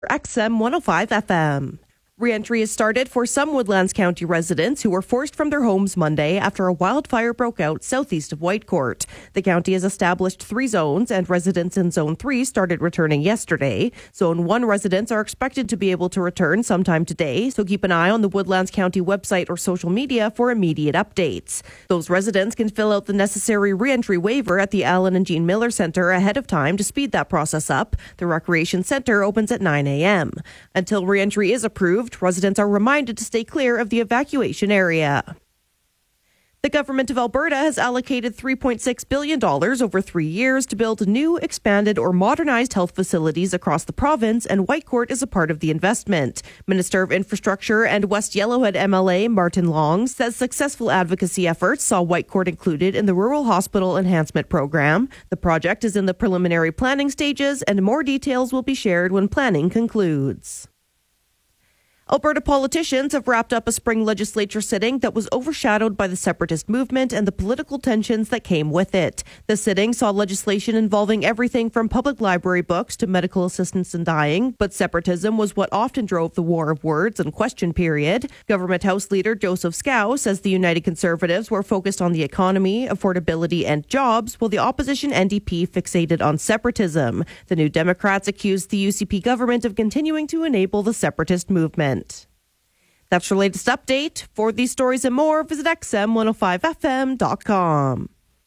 XM 105 FM. Reentry has started for some Woodlands County residents who were forced from their homes Monday after a wildfire broke out southeast of Whitecourt. The county has established 3 zones, and residents in Zone 3 started returning yesterday. Zone 1 residents are expected to be able to return sometime today, so keep an eye on the Woodlands County website or social media for immediate updates. Those residents can fill out the necessary reentry waiver at the Alan and Jean Miller Centre ahead of time to speed that process up. The Recreation Centre opens at 9 a.m. Until reentry is approved, residents are reminded to stay clear of the evacuation area. The government of Alberta has allocated $3.6 billion over 3 years to build new, expanded or modernized health facilities across the province, and Whitecourt is a part of the investment. Minister of Infrastructure and West Yellowhead MLA Martin Long says successful advocacy efforts saw Whitecourt included in the Rural Hospital Enhancement Program. The project is in the preliminary planning stages, and more details will be shared when planning concludes. Alberta politicians have wrapped up a spring legislature sitting that was overshadowed by the separatist movement and the political tensions that came with it. The sitting saw legislation involving everything from public library books to medical assistance in dying, but separatism was what often drove the war of words and question period. Government House Leader Joseph Scow says the United Conservatives were focused on the economy, affordability and jobs, while the opposition NDP fixated on separatism. The New Democrats accused the UCP government of continuing to enable the separatist movement. That's your latest update. For these stories and more, visit xm105fm.com.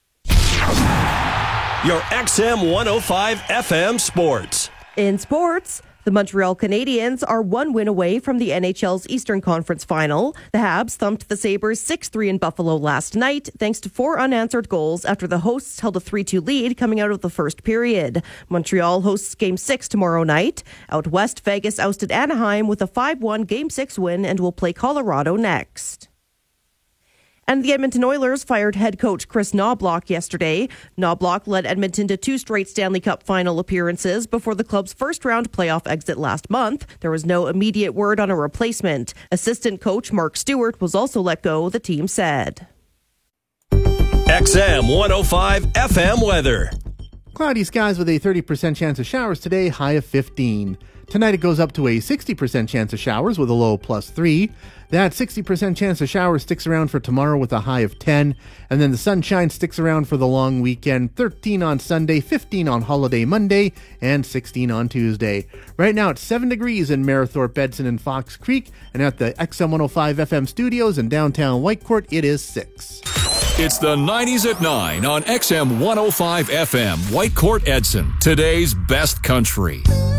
Your XM 105 FM Sports. In sports, the Montreal Canadiens are 1 win away from the NHL's Eastern Conference Final. The Habs thumped the Sabres 6-3 in Buffalo last night, thanks to 4 unanswered goals after the hosts held a 3-2 lead coming out of the first period. Montreal hosts Game 6 tomorrow night. Out west, Vegas ousted Anaheim with a 5-1 Game 6 win and will play Colorado next. And the Edmonton Oilers fired head coach Chris Knoblauch yesterday. Knoblauch led Edmonton to 2 straight Stanley Cup final appearances before the club's first-round playoff exit last month. There was no immediate word on a replacement. Assistant coach Mark Stewart was also let go, the team said. XM 105 FM weather. Cloudy skies with a 30% chance of showers today, high of 15. Tonight it goes up to a 60% chance of showers with a low +3. That 60% chance of showers sticks around for tomorrow with a high of 10. And then the sunshine sticks around for the long weekend. 13 on Sunday, 15 on holiday Monday, and 16 on Tuesday. Right now it's 7 degrees in Merithorpe, Bedson, and Fox Creek. And at the XM 105 FM studios in downtown Whitecourt, it is 6. It's the 90s at 9 on XM 105 FM, Whitecourt, Edson. Today's best country.